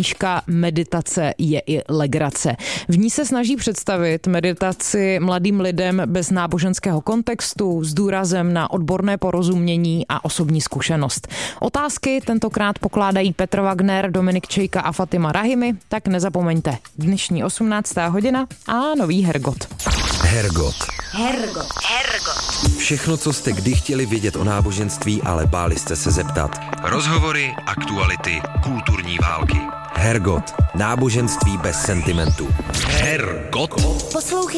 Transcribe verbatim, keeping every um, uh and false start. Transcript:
knížka Meditace je i legrace. V ní se snaží představit meditaci mladým lidem bez náboženského kontextu, s důrazem na odborné porozumění a osobní zkušenost. Otázky tentokrát pokládají Petr Wagner, Dominik Čejka a Fatima Rahimi, tak nezapomeňte. Dnešní osmnáctá hodina a nový Hergot. Hergot. Hergot. Hergot. Všechno, co jste kdy chtěli vědět o náboženství, ale báli jste se zeptat. Rozhovory, aktuality, kulturní války. Hergot. Náboženství bez sentimentu. Hergot. Poslouchej